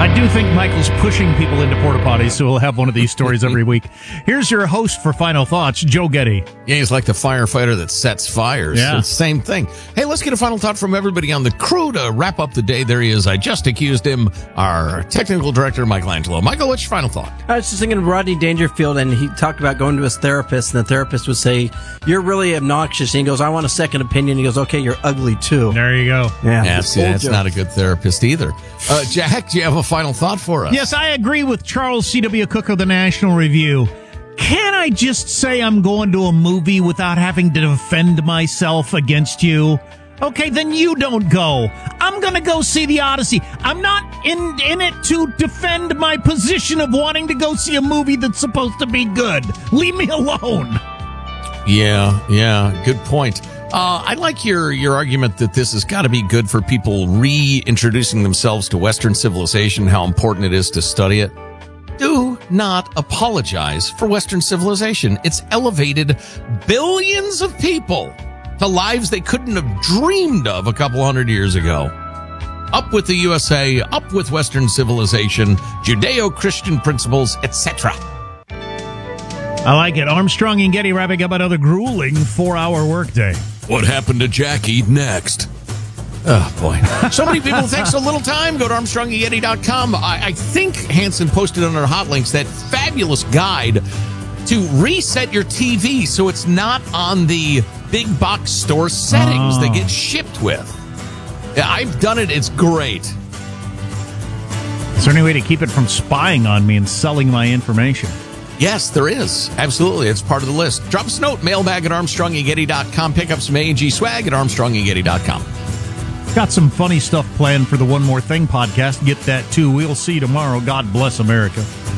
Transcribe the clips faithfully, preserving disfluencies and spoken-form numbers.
I do think Michael's pushing people into porta potties, so we'll have one of these stories every week. Here's your host for Final Thoughts, Joe Getty. Yeah, he's like the firefighter that sets fires. Yeah. It's the same thing. Hey, let's get a final thought from everybody on the crew to wrap up the day. There he is. I just accused him, our technical director, Michelangelo. Michael, what's your final thought? I was just thinking of Rodney Dangerfield, and he talked about going to his therapist, and the therapist would say, "You're really obnoxious." And he goes, "I want a second opinion." He goes, "Okay, you're ugly too." There you go. Yeah, Yeah, see, that's not a good therapist either. Uh, Jack, do you have a final thought for us? Yes, I agree with Charles C W. Cook of the National Review. Can I just say I'm going to a movie without having to defend myself against you? Okay, then you don't go. I'm going to go see The Odyssey. I'm not in in it to defend my position of wanting to go see a movie that's supposed to be good. Leave me alone. Yeah, yeah, good point. Uh, I like your, your argument that this has got to be good for people reintroducing themselves to Western civilization, how important it is to study it. Do not apologize for Western civilization. It's elevated billions of people to lives they couldn't have dreamed of a couple hundred years ago. Up with the U S A, up with Western civilization, Judeo-Christian principles, et cetera. I like it. Armstrong and Getty wrapping up another grueling four-hour workday. What happened to Jackie next? Oh, boy. So many people take so little time. Go to Armstrong and Getty dot com. I, I think Hanson posted on our hot links that fabulous guide to reset your T V so it's not on the big box store settings oh. they get shipped with. Yeah, I've done it. It's great. Is there any way to keep it from spying on me and selling my information? Yes, there is. Absolutely. It's part of the list. Drop us a note, mailbag at Armstrong and Getty dot com. Pick up some A and G swag at Armstrong and Getty dot com. Got some funny stuff planned for the One More Thing podcast. Get that, too. We'll see you tomorrow. God bless America.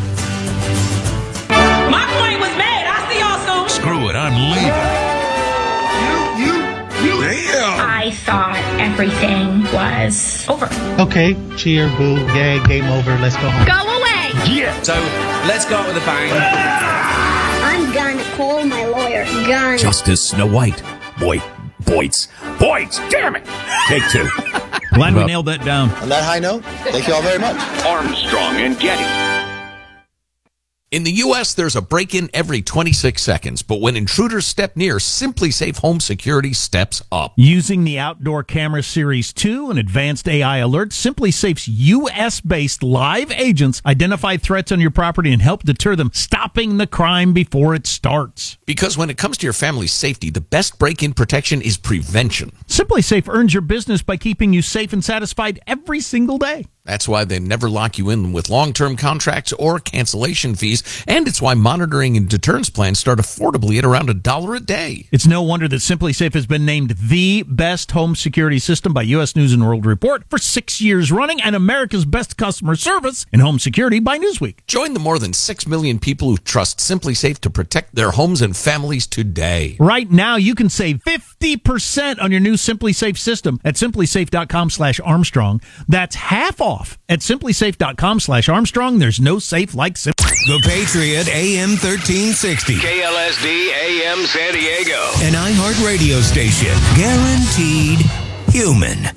My point was made. I'll see y'all soon. Screw it. I'm leaving. You, you, you. Damn. I thought everything was over. Okay, cheer, boo, yay, game over, let's go home. Go away! Yeah. So, let's go out with a bang. I'm gonna call my lawyer. Gun. Justice Snow White. Boy, Boyds. Boyds, damn it. Take two. Glad we nailed that down. On that high note, thank you all very much. Armstrong and Getty. In the U S, there's a break-in every twenty-six seconds, but when intruders step near, SimpliSafe Home Security steps up. Using the Outdoor Camera Series two and advanced A I alerts, SimpliSafe's U S-based live agents identify threats on your property and help deter them, stopping the crime before it starts. Because when it comes to your family's safety, the best break-in protection is prevention. SimpliSafe earns your business by keeping you safe and satisfied every single day. That's why they never lock you in with long-term contracts or cancellation fees, and it's why monitoring and deterrence plans start affordably at around a dollar a day. It's no wonder that SimpliSafe has been named the best home security system by U S News and World Report for six years running, and America's best customer service in home security by Newsweek. Join the more than six million people who trust SimpliSafe to protect their homes and families today. Right now, you can save fifty percent on your new SimpliSafe system at SimpliSafe.com slash Armstrong. That's half off at SimpliSafe.com slash Armstrong. There's no safe like Simply. The Patriot, A M thirteen sixty. K L S D A M San Diego. An iHeart radio station. Guaranteed human.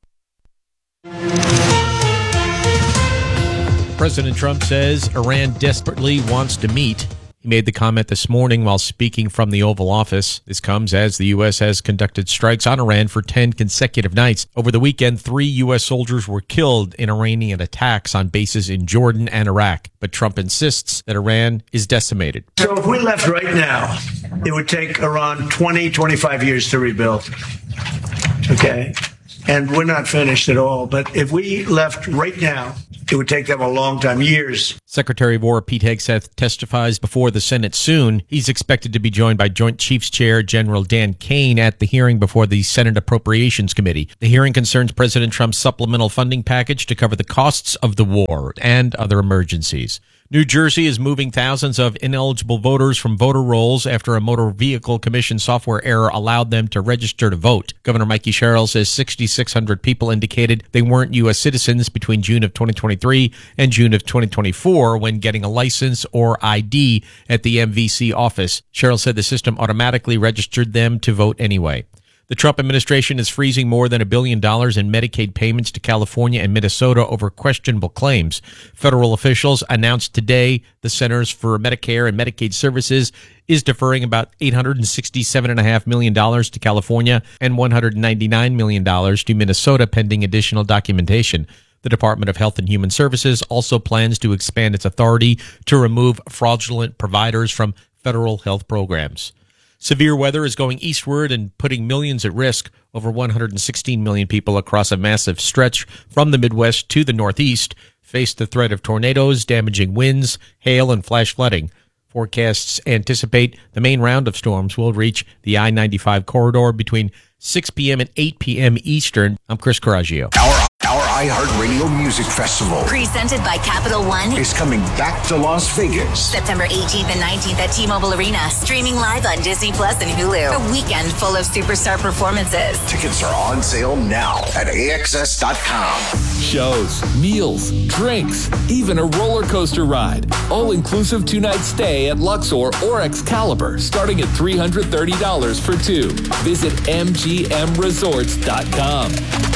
President Trump says Iran desperately wants to meet. He made the comment this morning while speaking from the Oval Office. This comes as the U S has conducted strikes on Iran for ten consecutive nights. Over the weekend, three U S soldiers were killed in Iranian attacks on bases in Jordan and Iraq. But Trump insists that Iran is decimated. So if we left right now, it would take Iran twenty, twenty-five years to rebuild. Okay? And we're not finished at all. But if we left right now, it would take them a long time, years. Secretary of War Pete Hegseth testifies before the Senate soon. He's expected to be joined by Joint Chiefs Chair General Dan Kane at the hearing before the Senate Appropriations Committee. The hearing concerns President Trump's supplemental funding package to cover the costs of the war and other emergencies. New Jersey is moving thousands of ineligible voters from voter rolls after a Motor Vehicle Commission software error allowed them to register to vote. Governor Mikey Sherrill says six thousand six hundred people indicated they weren't U S citizens between June of twenty twenty-three and June of twenty twenty-four when getting a license or I D at the M V C office. Sherrill said the system automatically registered them to vote anyway. The Trump administration is freezing more than a billion dollars in Medicaid payments to California and Minnesota over questionable claims. Federal officials announced today the Centers for Medicare and Medicaid Services is deferring about eight hundred sixty-seven point five million dollars to California and one hundred ninety-nine million dollars to Minnesota pending additional documentation. The Department of Health and Human Services also plans to expand its authority to remove fraudulent providers from federal health programs. Severe weather is going eastward and putting millions at risk. Over one hundred sixteen million people across a massive stretch from the Midwest to the Northeast face the threat of tornadoes, damaging winds, hail, and flash flooding. Forecasts anticipate the main round of storms will reach the I ninety-five corridor between six p.m. and eight p.m. Eastern. I'm Chris Coraggio. Our, our iHeartRadio Music Festival, presented by Capital One, is coming back to Las Vegas. September eighteenth and nineteenth at T-Mobile Arena. Streaming live on Disney Plus and Hulu. A weekend full of superstar performances. Tickets are on sale now at A X S dot com. Shows, meals, drinks, even a roller coaster ride. All-inclusive two-night stay at Luxor or Excalibur, starting at three hundred thirty dollars for two. Visit M G M resorts dot com.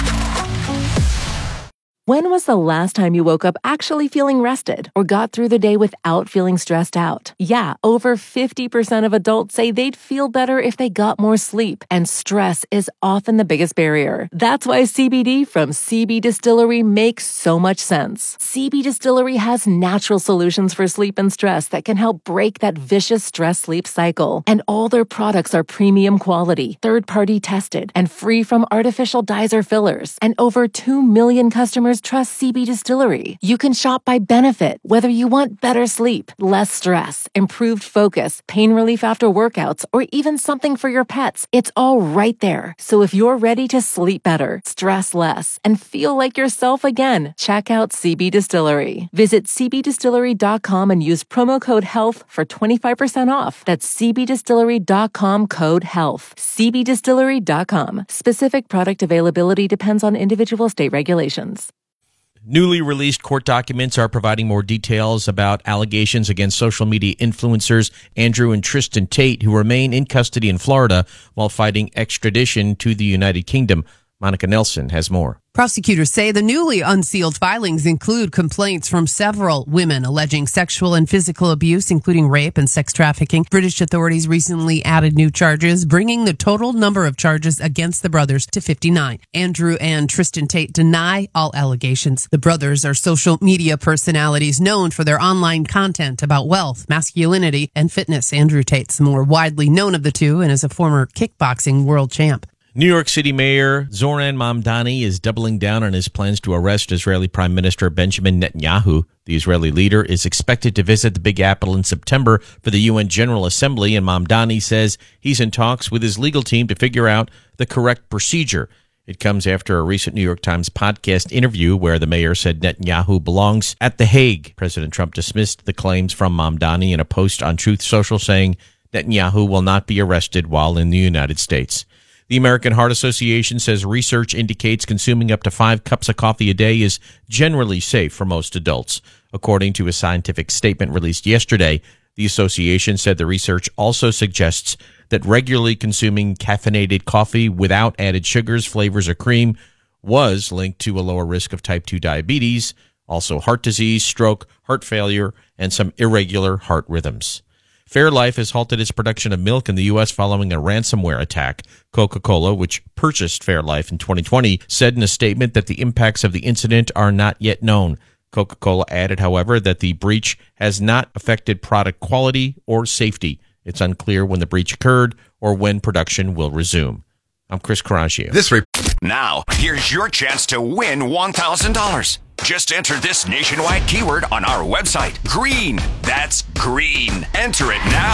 When was the last time you woke up actually feeling rested or got through the day without feeling stressed out? Yeah, over fifty percent of adults say they'd feel better if they got more sleep, and stress is often the biggest barrier. That's why C B D from C B Distillery makes so much sense. C B Distillery has natural solutions for sleep and stress that can help break that vicious stress-sleep cycle. And all their products are premium quality, third-party tested, and free from artificial dyes or fillers. And over two million customers trust C B Distillery. You can shop by benefit, whether you want better sleep, less stress, improved focus, pain relief after workouts, or even something for your pets. It's all right there. So if you're ready to sleep better, stress less, and feel like yourself again, check out C B Distillery. Visit C B distillery dot com and use promo code HEALTH for twenty-five percent off. That's C B distillery dot com code HEALTH. C B distillery dot com. Specific product availability depends on individual state regulations. Newly released court documents are providing more details about allegations against social media influencers Andrew and Tristan Tate, who remain in custody in Florida while fighting extradition to the United Kingdom. Monica Nelson has more. Prosecutors say the newly unsealed filings include complaints from several women alleging sexual and physical abuse, including rape and sex trafficking. British authorities recently added new charges, bringing the total number of charges against the brothers to fifty-nine. Andrew and Tristan Tate deny all allegations. The brothers are social media personalities known for their online content about wealth, masculinity, and fitness. Andrew Tate's more widely known of the two and is a former kickboxing world champ. New York City Mayor Zoran Mamdani is doubling down on his plans to arrest Israeli Prime Minister Benjamin Netanyahu. The Israeli leader is expected to visit the Big Apple in September for the U N General Assembly, and Mamdani says he's in talks with his legal team to figure out the correct procedure. It comes after a recent New York Times podcast interview where the mayor said Netanyahu belongs at The Hague. President Trump dismissed the claims from Mamdani in a post on Truth Social, saying Netanyahu will not be arrested while in the United States. The American Heart Association says research indicates consuming up to five cups of coffee a day is generally safe for most adults. According to a scientific statement released yesterday, the association said the research also suggests that regularly consuming caffeinated coffee without added sugars, flavors, or cream was linked to a lower risk of type two diabetes, also heart disease, stroke, heart failure, and some irregular heart rhythms. Fairlife has halted its production of milk in the U S following a ransomware attack. Coca-Cola, which purchased Fairlife in twenty twenty, said in a statement that the impacts of the incident are not yet known. Coca-Cola added, however, that the breach has not affected product quality or safety. It's unclear when the breach occurred or when production will resume. I'm Chris Coraggio. This re- Now, here's your chance to win one thousand dollars. Just enter this nationwide keyword on our website. Green. That's green. Enter it now.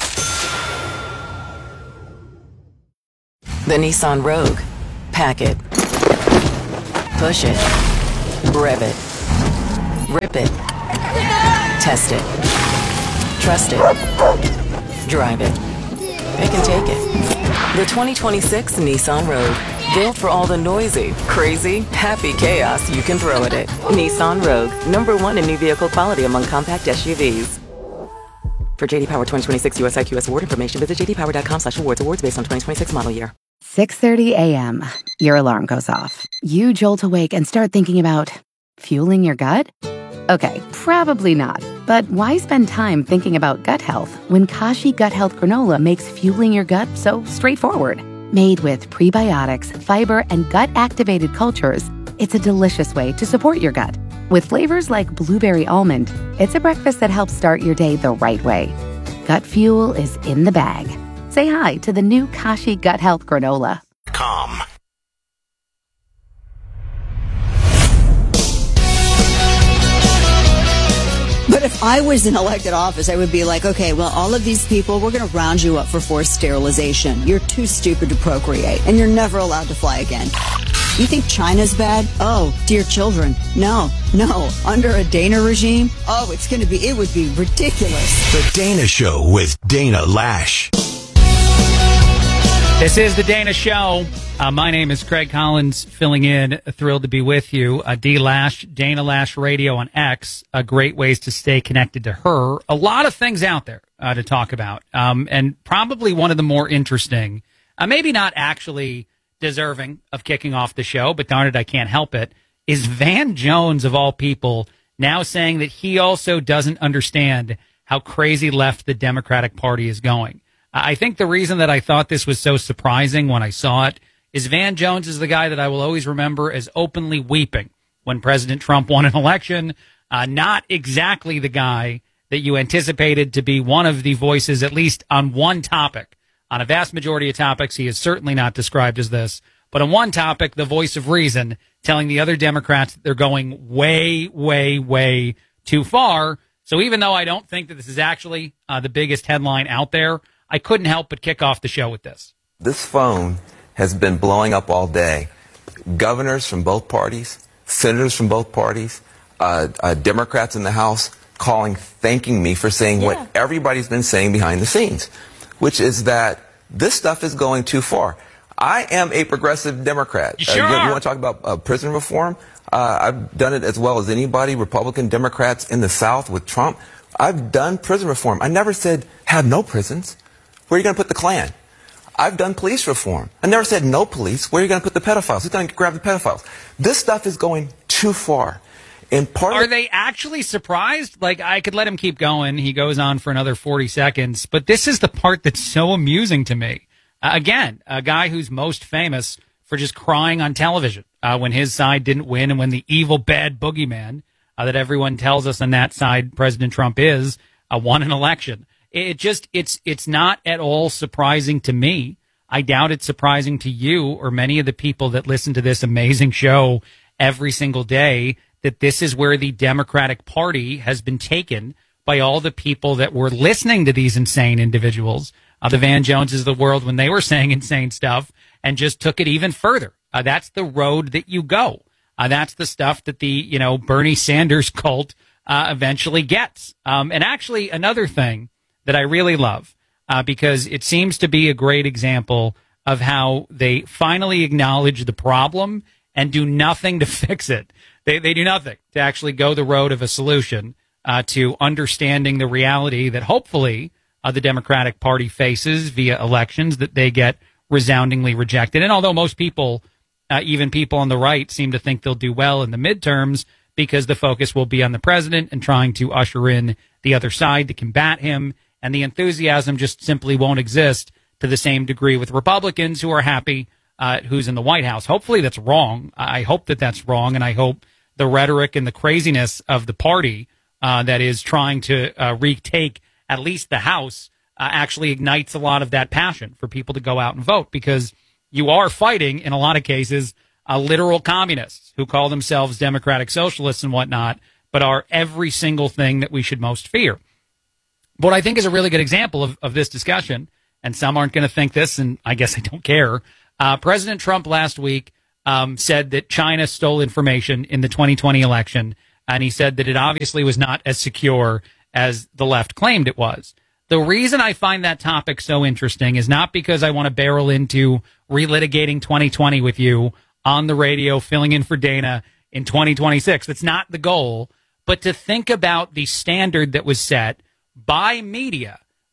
The Nissan Rogue. Pack it. Push it. Rev it. Rip it. Test it. Trust it. Drive it. Pick and take it. The twenty twenty-six Nissan Rogue. Built for all the noisy, crazy, happy chaos you can throw at it. Nissan Rogue, number one in new vehicle quality among compact S U Vs. For J D Power twenty twenty-six U S I Q S award information, visit j d power dot com slash awards. Awards based on twenty twenty-six model year. six thirty a.m. Your alarm goes off. You jolt awake and start thinking about fueling your gut? Okay, probably not. But why spend time thinking about gut health when Kashi Gut Health Granola makes fueling your gut so straightforward? Made with prebiotics, fiber, and gut-activated cultures, it's a delicious way to support your gut. With flavors like blueberry almond, it's a breakfast that helps start your day the right way. Gut fuel is in the bag. Say hi to the new Kashi Gut Health Granola. Com. But if I was in elected office, I would be like, okay, well, all of these people, we're going to round you up for forced sterilization. You're too stupid to procreate, and you're never allowed to fly again. You think China's bad? Oh, dear children. No, no. Under a Dana regime? Oh, it's going to be, it would be ridiculous. The Dana Show with Dana Lash. This is the Dana Show. Uh, my name is Craig Collins, filling in. Thrilled to be with you. Uh, D Lash, Dana Lash Radio on X. Uh, great ways to stay connected to her. A lot of things out there uh, to talk about, um, and probably one of the more interesting. Uh, maybe not actually deserving of kicking off the show, but darn it, I can't help it. Is Van Jones, of all people, now saying that he also doesn't understand how crazy left the Democratic Party is going? I think the reason that I thought this was so surprising when I saw it is Van Jones is the guy that I will always remember as openly weeping when President Trump won an election. Uh, not exactly the guy that you anticipated to be one of the voices, at least on one topic. On a vast majority of topics, he is certainly not described as this. But on one topic, the voice of reason, telling the other Democrats that they're going way, way, way too far. So even though I don't think that this is actually uh, the biggest headline out there, I couldn't help but kick off the show with this. This phone has been blowing up all day. Governors from both parties, senators from both parties, uh, uh, Democrats in the House calling, thanking me for saying yeah. what everybody's been saying behind the scenes, which is that this stuff is going too far. I am a progressive Democrat. You sure uh, you, are. you want to talk about uh, prison reform? Uh, I've done it as well as anybody, Republican Democrats in the South with Trump. I've done prison reform. I never said have no prisons. Where are you going to put the Klan? I've done police reform. I never said no police. Where are you going to put the pedophiles? Who's going to grab the pedophiles? This stuff is going too far. And part Are of they actually surprised? Like, I could let him keep going. He goes on for another forty seconds. But this is the part that's so amusing to me. Uh, again, a guy who's most famous for just crying on television uh, when his side didn't win and when the evil, bad boogeyman uh, that everyone tells us on that side President Trump is uh, won an election. It just, it's it's not at all surprising to me. I doubt it's surprising to you or many of the people that listen to this amazing show every single day that this is where the Democratic Party has been taken by all the people that were listening to these insane individuals, uh, the Van Joneses of the world, when they were saying insane stuff and just took it even further. Uh, that's the road that you go. Uh, that's the stuff that the, you know, Bernie Sanders cult uh, eventually gets. Um, and actually, another thing that I really love, uh, because it seems to be a great example of how they finally acknowledge the problem and do nothing to fix it. They they do nothing to actually go the road of a solution uh, to understanding the reality that hopefully uh, the Democratic Party faces via elections, that they get resoundingly rejected. And although most people, uh, even people on the right, seem to think they'll do well in the midterms because the focus will be on the president and trying to usher in the other side to combat him, and the enthusiasm just simply won't exist to the same degree with Republicans who are happy uh, who's in the White House. Hopefully that's wrong. I hope that that's wrong, and I hope the rhetoric and the craziness of the party uh, that is trying to uh, retake at least the House uh, actually ignites a lot of that passion for people to go out and vote, because you are fighting, in a lot of cases, uh, literal communists who call themselves democratic socialists and whatnot, but are every single thing that we should most fear. What I think is a really good example of, of this discussion, and some aren't going to think this, and I guess I don't care, uh, President Trump last week um, said that China stole information in the twenty twenty election, and he said that it obviously was not as secure as the left claimed it was. The reason I find that topic so interesting is not because I want to barrel into relitigating twenty twenty with you on the radio, filling in for Dana in twenty twenty-six. That's not the goal, but to think about the standard that was set by media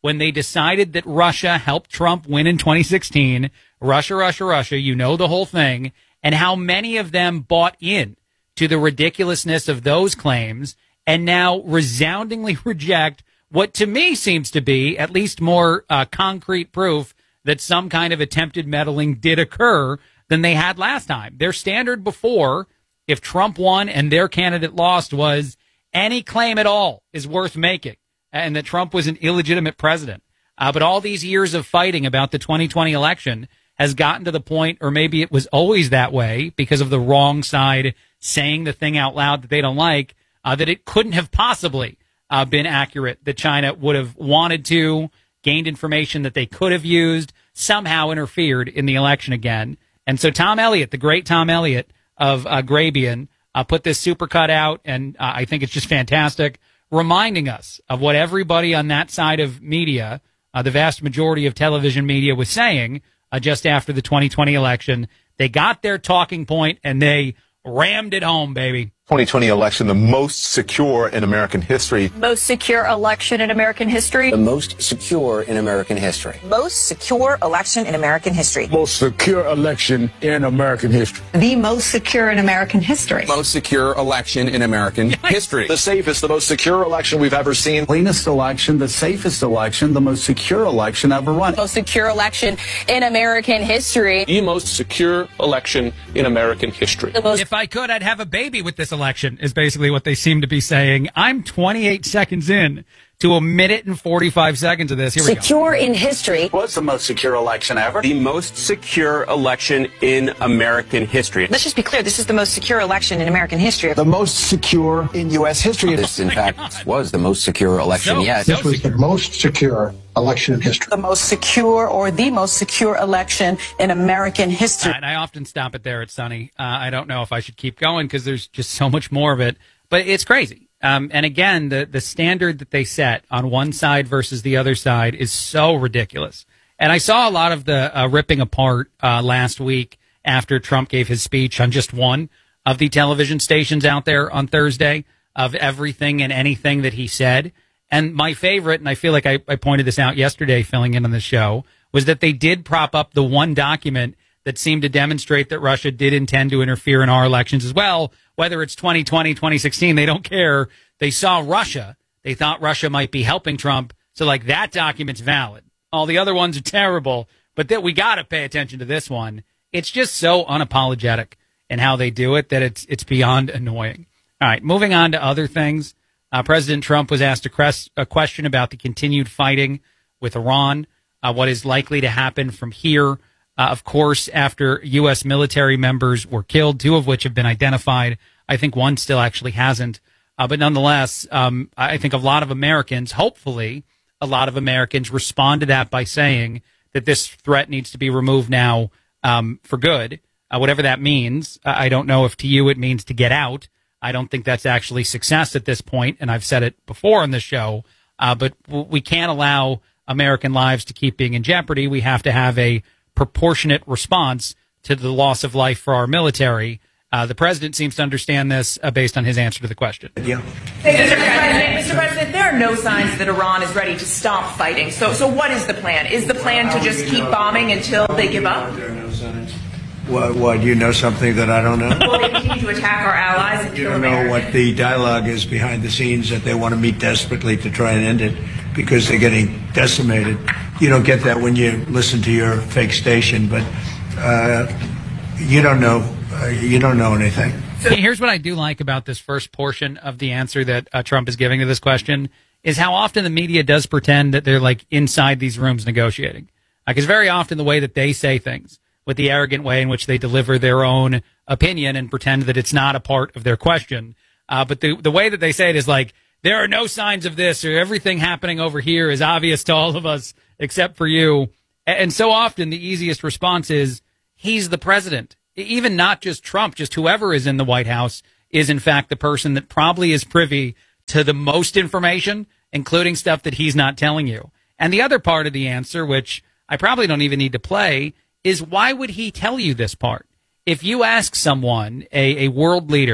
when they decided that Russia helped Trump win in twenty sixteen. Russia, Russia, Russia, you know the whole thing, and how many of them bought in to the ridiculousness of those claims and now resoundingly reject what to me seems to be at least more uh, concrete proof that some kind of attempted meddling did occur than they had last time. Their standard before, if Trump won and their candidate lost, was any claim at all is worth making, and that Trump was an illegitimate president. Uh, but all these years of fighting about the twenty twenty election has gotten to the point, or maybe it was always that way because of the wrong side saying the thing out loud that they don't like, uh, that it couldn't have possibly uh, been accurate, that China would have wanted to, gained information that they could have used, somehow interfered in the election again. And so Tom Elliott, the great Tom Elliott of uh, Grabien, uh, put this supercut out, and uh, I think it's just fantastic, reminding us of what everybody on that side of media, uh, the vast majority of television media, was saying uh, just after the twenty twenty election. They got their talking point, and they rammed it home, baby. twenty twenty election, the most secure in American history. Most secure election in American history. The most secure in American history. Most secure election in American history. Most secure election in American history. The most secure in American history. Most secure election in American history. The safest, the most secure election we've ever seen. Cleanest election, the safest election, the most secure election ever run. Most secure election in American history. The most secure election in American history. If I could, I'd have a baby with this election, is basically what they seem to be saying. I'm twenty-eight seconds in to a minute and forty-five seconds of this. Here we go. Secure in history. What's the most secure election ever? The most secure election in American history. Let's just be clear. This is the most secure election in American history. The most secure in U S history. This, in fact, was the most secure election So- yet. so This was the most secure election in history. The most secure or the most secure election in American history. And I often stop it there at Sunny. Uh, I don't know if I should keep going because there's just so much more of it. But it's crazy. Um, and again, the, the standard that they set on one side versus the other side is so ridiculous. And I saw a lot of the uh, ripping apart uh, last week after Trump gave his speech on just one of the television stations out there on Thursday of everything and anything that he said. And my favorite, and I feel like I, I pointed this out yesterday filling in on the show, was that they did prop up the one document that seemed to demonstrate that Russia did intend to interfere in our elections as well. Whether it's twenty twenty, twenty sixteen, they don't care. They saw Russia. They thought Russia might be helping Trump. So, like, that document's valid. All the other ones are terrible, but that we got to pay attention to this one. It's just so unapologetic in how they do it that it's it's beyond annoying. All right, moving on to other things. Uh, President Trump was asked a, cres- a question about the continued fighting with Iran, uh, what is likely to happen from here. Uh, of course, after U S military members were killed, two of which have been identified. I think one still actually hasn't. Uh, but nonetheless, um, I think a lot of Americans, hopefully a lot of Americans, respond to that by saying that this threat needs to be removed now um, for good, uh, whatever that means. Uh, I don't know if to you it means to get out. I don't think that's actually success at this point, and I've said it before on the show. Uh, but w- we can't allow American lives to keep being in jeopardy. We have to have a proportionate response to the loss of life for our military. Uh, the president seems to understand this uh, based on his answer to the question. Yeah. Hey, Mister President, Mister President, there are no signs that Iran is ready to stop fighting. So, so what is the plan? Is the plan to just keep bombing until they give up? There are no signs. What, what, you know something that I don't know? Will they continue to attack our allies and You kill don't know Americans? what the dialogue is behind the scenes, that they want to meet desperately to try and end it because they're getting decimated. You don't get that when you listen to your fake station, but uh, you don't know. Uh, you don't know anything. Here's what I do like about this first portion of the answer that uh, Trump is giving to this question is how often the media does pretend that they're like inside these rooms negotiating. Because very often the way that they say things, with the arrogant way in which they deliver their own opinion and pretend that it's not a part of their question. Uh, but the the way that they say it is like, there are no signs of this, or everything happening over here is obvious to all of us except for you. And so often the easiest response is, he's the president. Even not just Trump, just whoever is in the White House is in fact the person that probably is privy to the most information, including stuff that he's not telling you. And the other part of the answer, which I probably don't even need to play, is why would he tell you this part? If you ask someone, a, a world leader,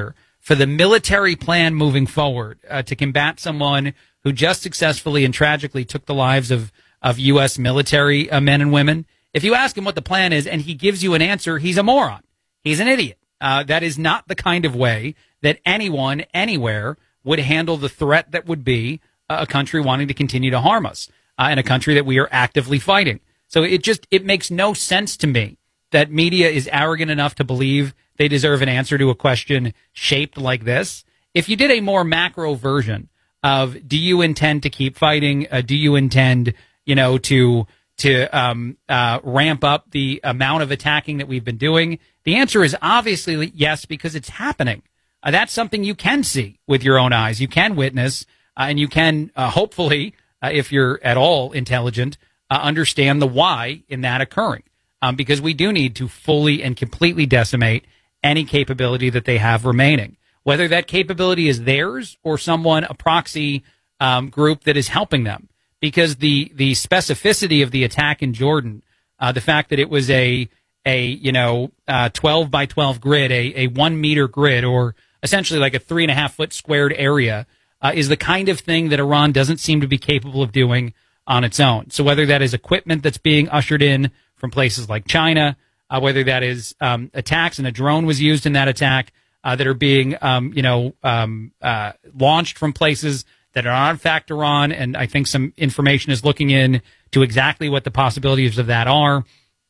for the military plan moving forward uh, to combat someone who just successfully and tragically took the lives of, of U S military uh, men and women. If you ask him what the plan is and he gives you an answer, he's a moron. He's an idiot. Uh, that is not the kind of way that anyone, anywhere, would handle the threat that would be a country wanting to continue to harm us uh, and a country that we are actively fighting. So it just, it makes no sense to me that media is arrogant enough to believe they deserve an answer to a question shaped like this. If you did a more macro version of, do you intend to keep fighting? Uh, do you intend, you know, to to um, uh, ramp up the amount of attacking that we've been doing? The answer is obviously yes, because it's happening. Uh, that's something you can see with your own eyes. You can witness, uh, and you can uh, hopefully, uh, if you're at all intelligent, uh, understand the why in that occurring. Um, because we do need to fully and completely decimate any capability that they have remaining, whether that capability is theirs or someone, a proxy um, group that is helping them. Because the the specificity of the attack in Jordan, uh, the fact that it was a a you know uh, twelve by twelve grid, a a one meter grid, or essentially like a three and a half foot squared area, uh, is the kind of thing that Iran doesn't seem to be capable of doing on its own. So whether that is equipment that's being ushered in from places like China, uh, whether that is um, attacks, and a drone was used in that attack, uh, that are being um, you know um, uh, launched from places that are not in fact Iran, and I think some information is looking in to exactly what the possibilities of that are.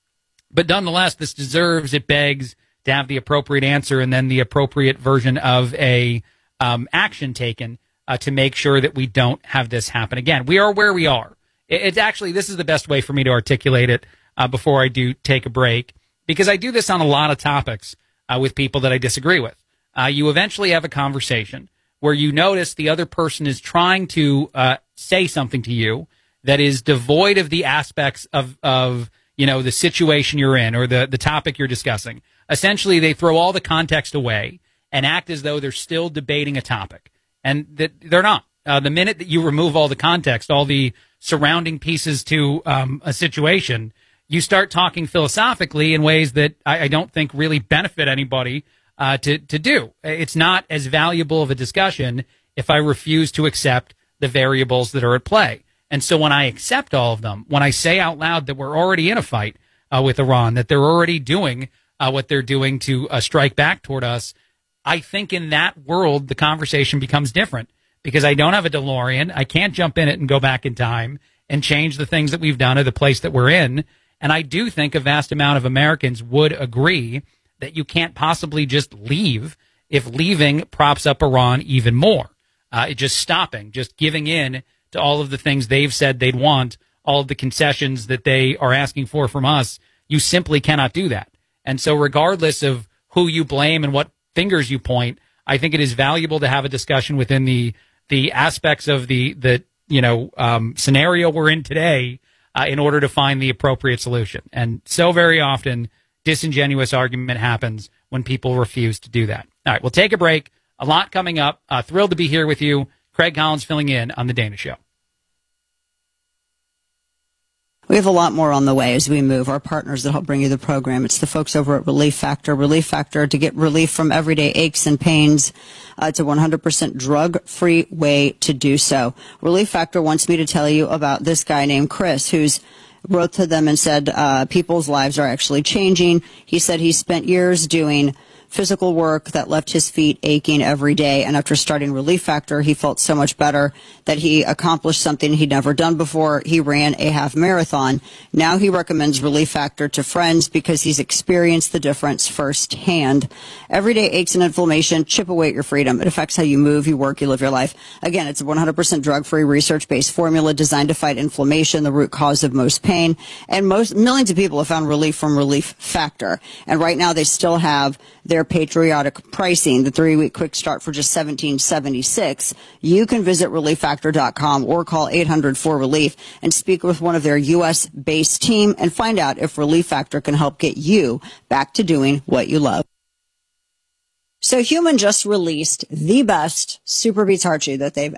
But nonetheless, this deserves, it begs to have the appropriate answer and then the appropriate version of a um, action taken uh, to make sure that we don't have this happen again. We are where we are. It, it's actually, this is the best way for me to articulate it uh, before I do take a break, because I do this on a lot of topics uh, with people that I disagree with. Uh, you eventually have a conversation where you notice the other person is trying to uh, say something to you that is devoid of the aspects of, of you know, the situation you're in or the, the topic you're discussing. Essentially, they throw all the context away and act as though they're still debating a topic. And that they're not. Uh, the minute that you remove all the context, all the surrounding pieces to um, a situation, you start talking philosophically in ways that I, I don't think really benefit anybody Uh, to, to do. It's not as valuable of a discussion if I refuse to accept the variables that are at play. And so when I accept all of them, when I say out loud that we're already in a fight uh, with Iran, that they're already doing uh, what they're doing to uh, strike back toward us, I think in that world, the conversation becomes different, because I don't have a DeLorean. I can't jump in it and go back in time and change the things that we've done or the place that we're in. And I do think a vast amount of Americans would agree that you can't possibly just leave if leaving props up Iran even more. Uh, just stopping, just giving in to all of the things they've said they'd want, all of the concessions that they are asking for from us. You simply cannot do that. And so regardless of who you blame and what fingers you point, I think it is valuable to have a discussion within the the aspects of the, the you know, um, scenario we're in today uh, in order to find the appropriate solution. And so very often, disingenuous argument happens when people refuse to do that. All right, we'll take a break. A lot coming up. Uh, thrilled to be here with you. Craig Collins filling in on The Dana Show. We have a lot more on the way as we move. Our partners that help bring you the program. It's the folks over at Relief Factor. Relief Factor, to get relief from everyday aches and pains. Uh, it's a one hundred percent drug-free way to do so. Relief Factor wants me to tell you about this guy named Chris, who's wrote to them and said uh, people's lives are actually changing. He said he spent years doing physical work that left his feet aching every day. And after starting Relief Factor, he felt so much better that he accomplished something he'd never done before. He ran a half marathon. Now he recommends Relief Factor to friends because he's experienced the difference firsthand. Everyday aches and inflammation chip away at your freedom. It affects how you move, you work, you live your life. Again, it's a one hundred percent drug-free, research-based formula designed to fight inflammation, the root cause of most pain. And most millions of people have found relief from Relief Factor. And right now they still have their patriotic pricing, the three-week quick start for just seventeen seventy-six. You can visit relief factor dot com or call eight hundred four relief and speak with one of their U S-based team and find out if Relief Factor can help get you back to doing what you love. So Human just released the best Super Beats Heart Chew that they've